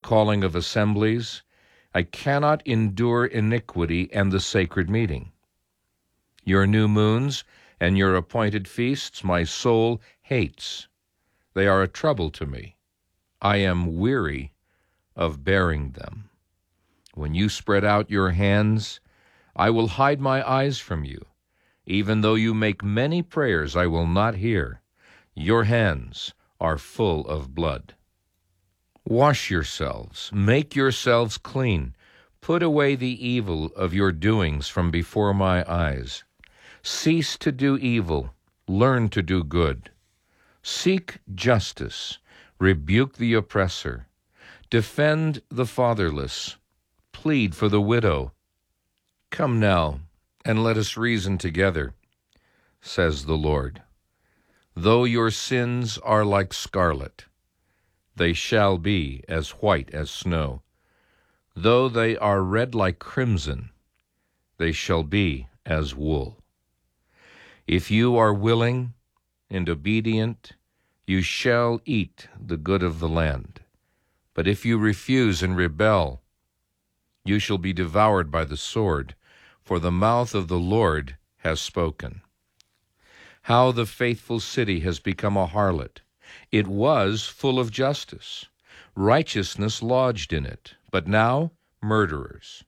calling of assemblies. I cannot endure iniquity and the sacred meeting. Your new moons and your appointed feasts my soul hates. They are a trouble to me. I am weary of bearing them. When you spread out your hands, I will hide my eyes from you. Even though you make many prayers, I will not hear. Your hands are full of blood. Wash yourselves, make yourselves clean. Put away the evil of your doings from before my eyes. Cease to do evil, learn to do good. Seek justice, rebuke the oppressor. Defend the fatherless, plead for the widow. Come now, and let us reason together, says the Lord. Though your sins are like scarlet, they shall be as white as snow. Though they are red like crimson, they shall be as wool. If you are willing and obedient, you shall eat the good of the land. But if you refuse and rebel, you shall be devoured by the sword, for the mouth of the Lord has spoken. How the faithful city has become a harlot. It was full of justice. Righteousness lodged in it, but now murderers.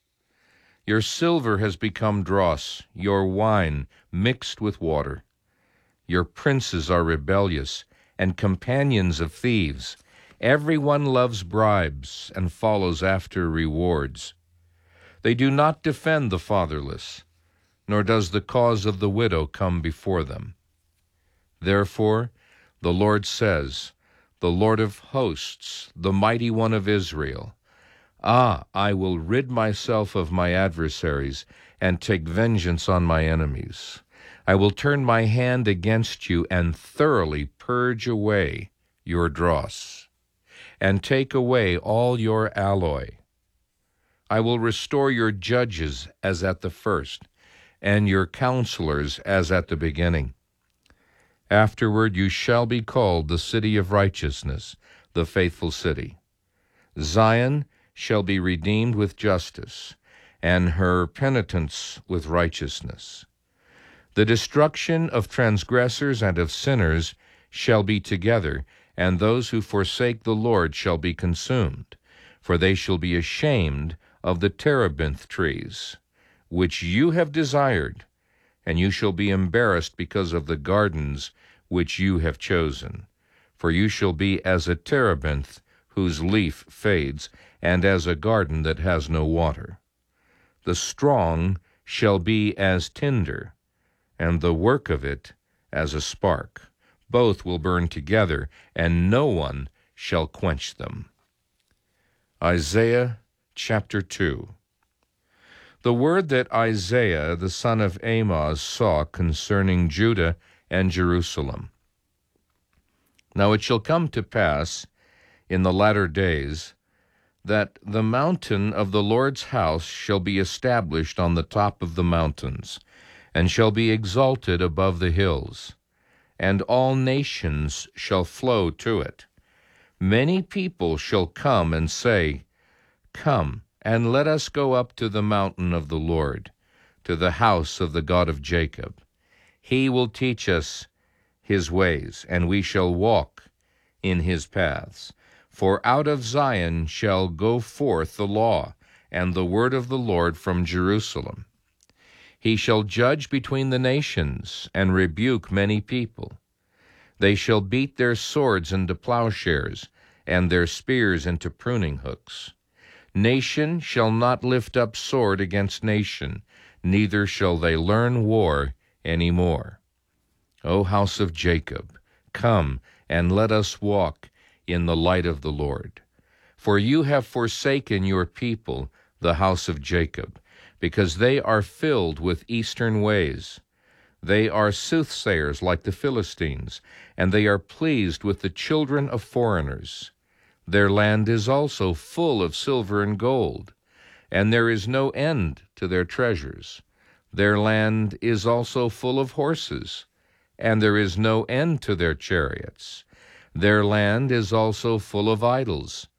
Your silver has become dross, your wine mixed with water. Your princes are rebellious and companions of thieves. Everyone loves bribes and follows after rewards. They do not defend the fatherless, nor does the cause of the widow come before them. Therefore, the Lord says, the Lord of hosts, the mighty one of Israel, I will rid myself of my adversaries and take vengeance on my enemies. I will turn my hand against you and thoroughly purge away your dross, and take away all your alloy. I will restore your judges as at the first, and your counselors as at the beginning. Afterward you shall be called the city of righteousness, the faithful city. Zion shall be redeemed with justice, and her penitents with righteousness. The destruction of transgressors and of sinners shall be together, and those who forsake the Lord shall be consumed, for they shall be ashamed of the terebinth trees, which you have desired, and you shall be embarrassed because of the gardens which you have chosen. For you shall be as a terebinth whose leaf fades, and as a garden that has no water. The strong shall be as tinder, and the work of it as a spark. Both will burn together, and no one shall quench them. Isaiah chapter 2. The word that Isaiah the son of Amoz saw concerning Judah and Jerusalem. Now it shall come to pass in the latter days that the mountain of the Lord's house shall be established on the top of the mountains, and shall be exalted above the hills, and all nations shall flow to it. Many people shall come and say, Come, and let us go up to the mountain of the Lord, to the house of the God of Jacob. He will teach us his ways, and we shall walk in his paths. For out of Zion shall go forth the law, and the word of the Lord from Jerusalem. He shall judge between the nations, and rebuke many people. They shall beat their swords into plowshares, and their spears into pruning hooks. Nation shall not lift up sword against nation, neither shall they learn war any more. O house of Jacob, come, and let us walk in the light of the Lord. For you have forsaken your people, the house of Jacob, because they are filled with eastern ways. They are soothsayers like the Philistines, and they are pleased with the children of foreigners. Their land is also full of silver and gold, and there is no end to their treasures. Their land is also full of horses, and there is no end to their chariots. Their land is also full of idols,